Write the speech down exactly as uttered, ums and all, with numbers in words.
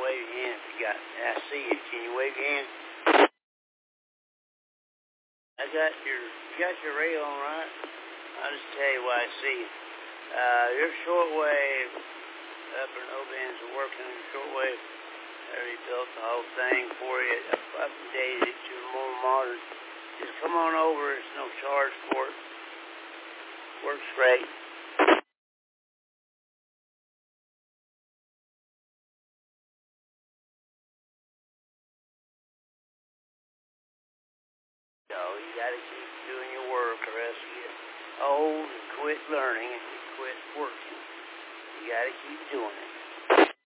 wave your hand if you got it. I see you. Can you wave your hand? I got your, you got your rail on, right? I'll just tell you what I see. Uh, your shortwave, upper and O-bands are working in shortwave. They already built the whole thing for you, updated it to more modern. Just come on over, there's no charge for it. Works great. So you gotta keep doing your work or else you get old and quit learning and quit working. You gotta keep doing it.